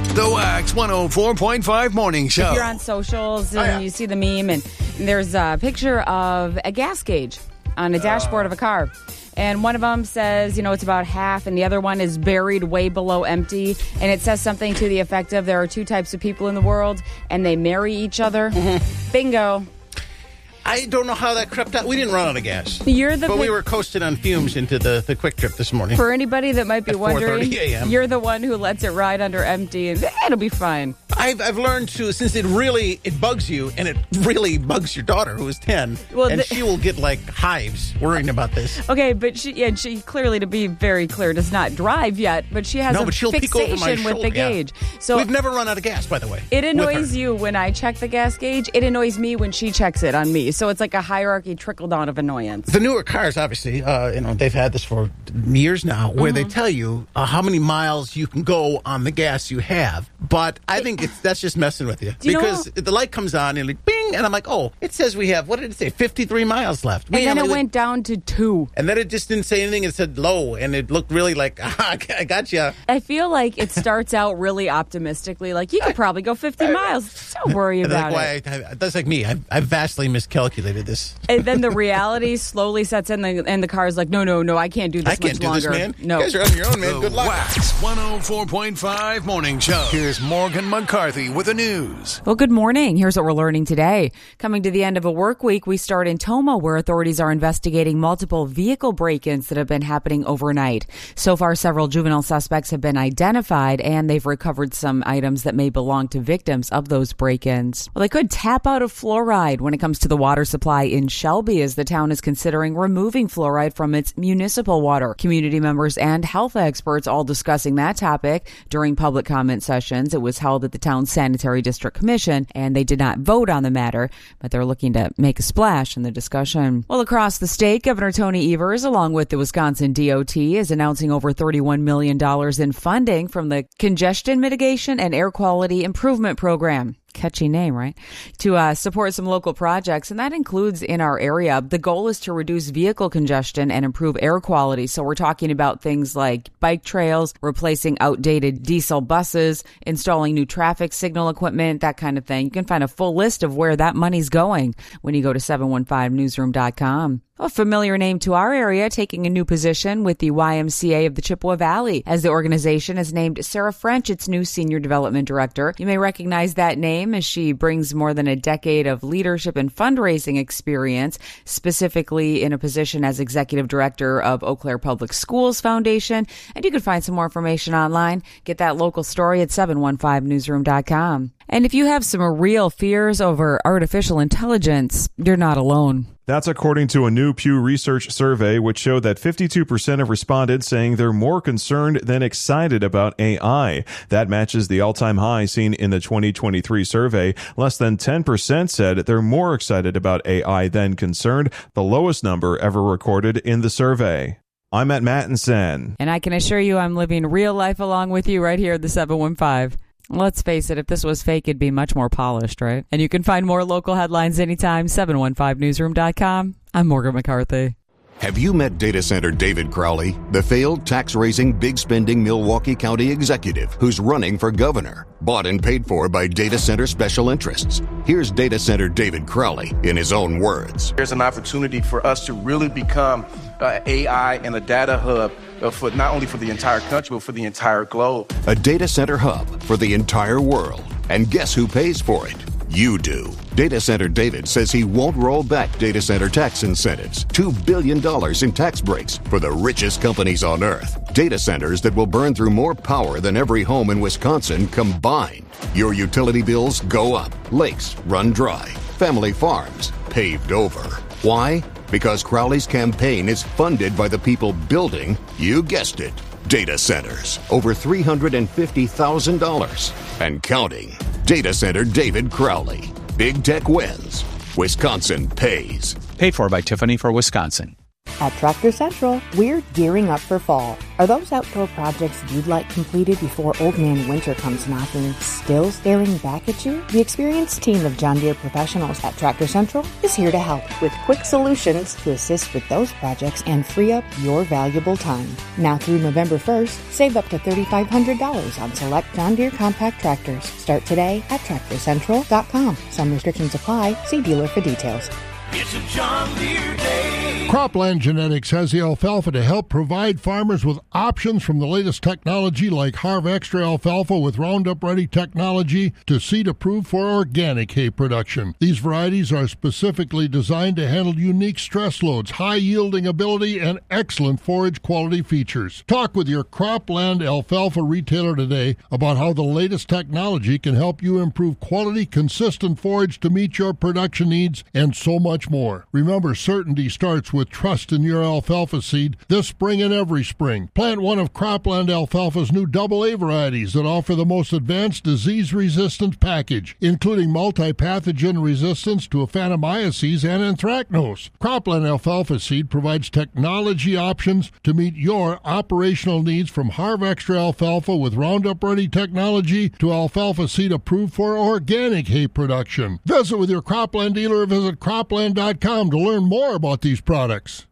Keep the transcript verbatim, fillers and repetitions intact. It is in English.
The Wax one oh four point five Morning Show. If you're on socials and oh, yeah. you see the meme, and, and there's a picture of a gas gauge on the dashboard of a car. And one of them says, you know, it's about half, and the other one is buried way below empty. And it says something to the effect of there are two types of people in the world, and they marry each other. Mm-hmm. Bingo. I don't know how that crept out. We didn't run out of gas. You're the but pic- we were coasting on fumes into the, the quick trip this morning. For anybody that might be At wondering, four thirty a.m. you're the one who lets it ride under empty, and it'll be fine. I've, I've learned to, since it really, it bugs you, and it really bugs your daughter, who is ten, Well, and the- she will get, like, hives worrying about this. Okay, but she, yeah, she clearly, to be very clear, does not drive yet, but she has No, a but she'll peek fixation over my with shoulder. the Yeah. gauge. So We've never run out of gas, by the way. it with annoys her. you when I check the gas gauge. It annoys me when she checks it on me. So it's like a hierarchy trickle down of annoyance. The newer cars, obviously, uh, you know, they've had this for years now, where Mm-hmm. they tell you uh, how many miles you can go on the gas you have. But I think it's, that's just messing with you. Do you because know- the light comes on and like, bing, and I'm like, oh, it says we have, what did it say, fifty-three miles left. We And then have, it like, went down to two. And then it just didn't say anything. It said low, and it looked really like, ah, I got you. I feel like it starts out really optimistically, like you could probably go fifty miles. Don't worry about Like, it. why I, I, that's like me. I, I vastly miscalculated this. And then the reality slowly sets in, the, and the car's like, no, no, no, I can't do this I can't much do longer. this, man. No. You guys are on your own, man. The Good luck. Wax one oh four point five Morning Show. Here's Morgan McCarthy with the news. Well, good morning. Here's what we're learning today. Coming to the end of a work week, we start in Toma, where authorities are investigating multiple vehicle break-ins that have been happening overnight. So far, several juvenile suspects have been identified, and they've recovered some items that may belong to victims of those break-ins. Well, they could tap out of fluoride when it comes to the water supply in Shelby, as the town is considering removing fluoride from its municipal water. Community members and health experts all discussing that topic during public comment sessions. It was held at the town's Sanitary District Commission, and they did not vote on the matter, but they're looking to make a splash in the discussion. Well, across the state, Governor Tony Evers, along with the Wisconsin D O T, is announcing over thirty-one million dollars in funding from the Congestion Mitigation and Air Quality Improvement Program. Catchy name, right? To uh, support some local projects, and that includes in our area. The goal is to reduce vehicle congestion and improve air quality. So we're talking about things like bike trails, replacing outdated diesel buses, installing new traffic signal equipment, that kind of thing. You can find a full list of where that money's going when you go to seven one five newsroom dot com. A familiar name to our area, taking a new position with the Y M C A of the Chippewa Valley, as the organization has named Sarah French its new Senior Development Director. You may recognize that name as she brings more than a decade of leadership and fundraising experience, specifically in a position as Executive Director of Eau Claire Public Schools Foundation. And you can find some more information online. Get that local story at seven one five newsroom dot com. And if you have some real fears over artificial intelligence, you're not alone. That's according to a new Pew Research survey, which showed that fifty-two percent of respondents saying they're more concerned than excited about A I. That matches the all-time high seen in the twenty twenty-three survey. Less than ten percent said they're more excited about A I than concerned, the lowest number ever recorded in the survey. I'm Matt Mattinson. And I can assure you I'm living real life along with you right here at the seven one five. Let's face it, if this was fake, it'd be much more polished, right? And you can find more local headlines anytime, seven one five newsroom dot com. I'm Morgan McCarthy. Have you met data center David Crowley, the failed tax-raising, big-spending Milwaukee County executive who's running for governor, bought and paid for by data center special interests? Here's data center David Crowley in his own words. There's an opportunity for us to really become uh, A I and a data hub uh, for not only for the entire country, but for the entire globe. A data center hub for the entire world. And guess who pays for it? You do. Data Center David says he won't roll back data center tax incentives. two billion dollars in tax breaks for the richest companies on earth. Data centers that will burn through more power than every home in Wisconsin combined. Your utility bills go up. Lakes run dry. Family farms paved over. Why? Because Crowley's campaign is funded by the people building, you guessed it, data centers. Over three hundred fifty thousand dollars. And counting. Data Center David Crowley. Big tech wins. Wisconsin pays. Paid for by Tiffany for Wisconsin. At Tractor Central, we're gearing up for fall. Are those outdoor projects you'd like completed before Old Man Winter comes knocking still staring back at you? The experienced team of John Deere professionals at Tractor Central is here to help with quick solutions to assist with those projects and free up your valuable time. Now through November first, save up to three thousand five hundred dollars on select John Deere compact tractors. Start today at tractor central dot com. Some restrictions apply. See dealer for details. It's a John Deere day. Cropland Genetics has the alfalfa to help provide farmers with options from the latest technology like Harv Extra alfalfa with Roundup Ready technology to seed approved for organic hay production. These varieties are specifically designed to handle unique stress loads, high yielding ability, and excellent forage quality features. Talk with your Cropland alfalfa retailer today about how the latest technology can help you improve quality, consistent forage to meet your production needs, and so much more. Remember, certainty starts with trust in your alfalfa seed this spring and every spring. Plant one of Cropland Alfalfa's new double A varieties that offer the most advanced disease-resistant package, including multi-pathogen resistance to Aphanomyces and anthracnose. Cropland Alfalfa seed provides technology options to meet your operational needs, from Harv Extra alfalfa with Roundup Ready technology to alfalfa seed approved for organic hay production. Visit with your Cropland dealer or visit cropland dot com to learn more about these products.